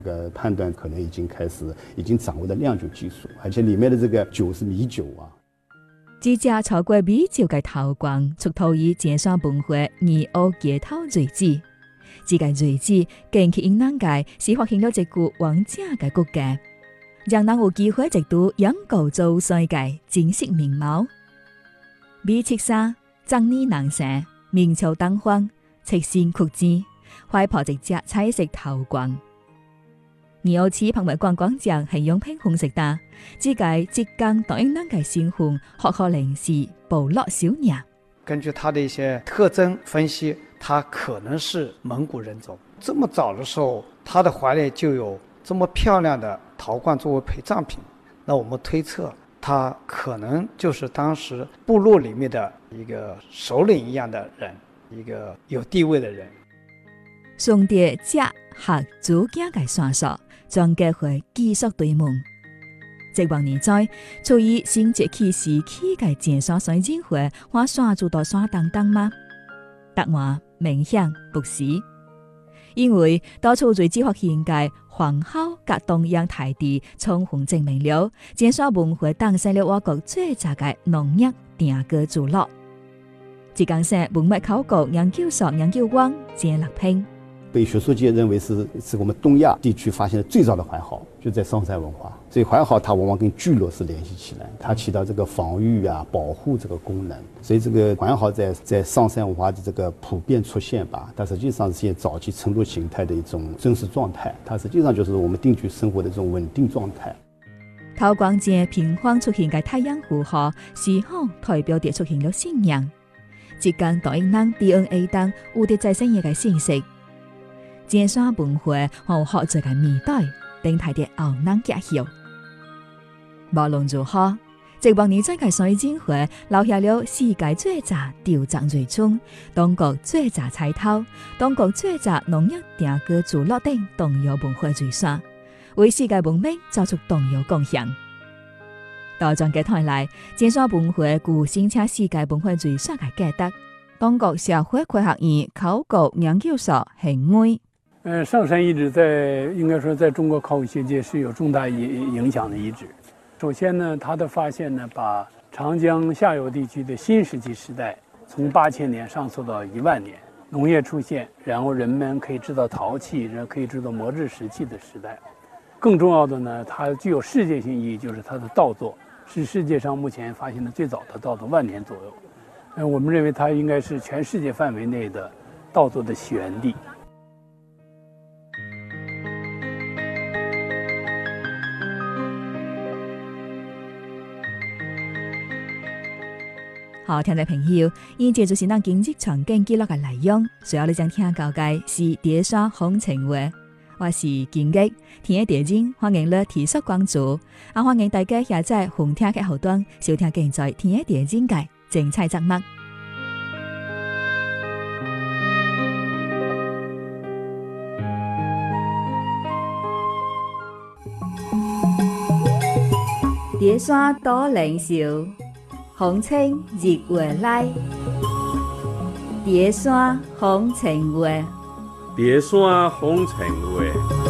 这个判断可能已经掌握了酿酒技术，而且里面的这个酒是米酒啊。 这只超过米酒的陶罐出土于尖山文化2号街头遗址。这个遗址近期因人界是发现了一具王者的骨架，让人有机会一睹养狗做世界真实面貌。米七沙、藏尼南山、明朝东方、赤心曲尖，怀抱一只彩色陶罐。2号市旁边观光奖形容品红色的，这个浙江导引人的身份或可能是部落小娘。 根据它的一些特征分析，它可能是蒙古人种。这么早的时候，它的怀里就有这么漂亮的陶罐作为陪葬品，那我们推测它可能就是当时部落里面的一个首领一样的人，一个有地位的人。 上帝结合祖家的线索，将结会继续对门。这往年在处于新节气时期的尖山水晶会，我山住到山当当吗？答案明显不是，因为到处最只发现的皇后甲东洋大地，充分证明了尖山文化诞生了我国最早的农业定居聚落。浙江省文物考古研究所研究员简立平。 被学术界认为是我们东亚地区发现的最早的环壕，就在上山文化。所以环壕它往往跟聚落是联系起来，它起到这个防御啊、保护这个功能。所以这个环壕在上山文化的这个普遍出现吧，它实际上是现早期村落形态的一种真实状态，它实际上就是我们定居生活的这种稳定状态。 陶罐间平方出现的太阳符号，是否代表着出现了信仰？浙江导引人 DNA 当有着再生的信息。尖山文化和学者的面带，等待着后人揭晓。无论如何，这往年在的水晶会留下了世界最早调查瑞村、中国最早彩陶、中国最早农业定居聚落等重要文化遗产，为世界文明做出重要贡献。到全家看来，尖山文化具申请世界文化遗产的价值。中国社会科学院考古研究所评委。 上山遗址应该说在中国考古学界是有重大影响的遗址。首先呢，它的发现呢，把长江下游地区的新石器时代从8000年上溯到10000年，农业出现，然后人们可以制造陶器，然后可以制造磨制石器的时代。更重要的呢，它具有世界性意义，就是它的稻作是世界上目前发现的最早的稻作，10000年左右。我们认为它应该是全世界范围内的稻作的起源地。 好，听众朋友，以这就是咱今日传经记录的内容。随后你将听到的是蝶山风情话，我是金吉，听地景，欢迎你提出关注，也欢迎大家下载红听的后端，收听现在听地景的精彩节目。蝶山多灵秀。风清日月来，蝶山风情话。 蝶山风情话。